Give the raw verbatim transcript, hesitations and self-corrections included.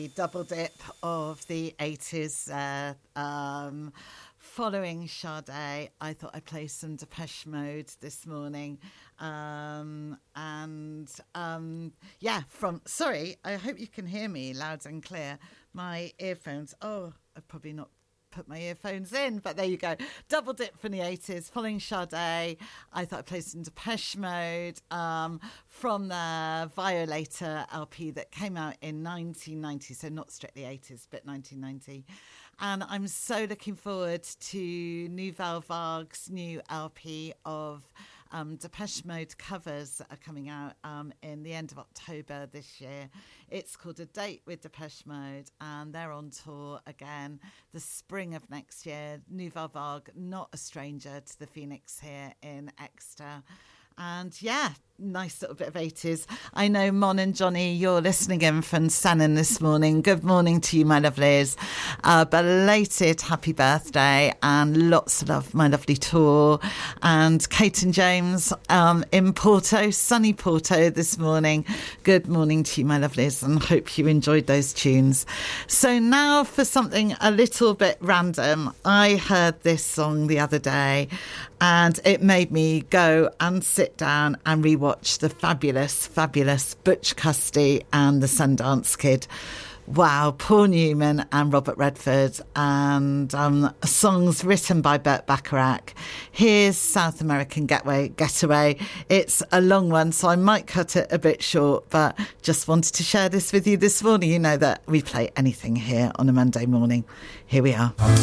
double dip of the eighties. Uh, um, following Sade, I thought I'd play some Depeche Mode this morning. Um, and um, yeah, from, sorry, I hope you can hear me loud and clear. My earphones, oh, I've probably not put my earphones in, but there you go. Double dip from the eighties, following Sade. I thought I played some Depeche Mode um, from the Violator L P that came out in nineteen ninety, so not strictly eighties, but nineteen ninety. And I'm so looking forward to Nouvelle Vague's new L P of Um, Depeche Mode covers that are coming out um, in the end of October this year. It's called A Date with Depeche Mode, and they're on tour again the spring of next year. Nouvelle Vague, not a stranger to the Phoenix here in Exeter. And yeah, nice little bit of eighties. I know, Mon and Johnny, you're listening in from Sannon this morning. Good morning to you, my lovelies. Uh, belated happy birthday and lots of love, my lovely tour. And Kate and James um, in Porto, sunny Porto this morning. Good morning to you, my lovelies, and hope you enjoyed those tunes. So now for something a little bit random. I heard this song the other day and it made me go and sit down and rewatch the fabulous, fabulous Butch Cassidy and the Sundance Kid. Wow, Paul Newman and Robert Redford, and um, songs written by Burt Bacharach. Here's South American Getaway. Getaway. It's a long one, so I might cut it a bit short, but just wanted to share this with you this morning. You know that we play anything here on a Monday morning. Here we are.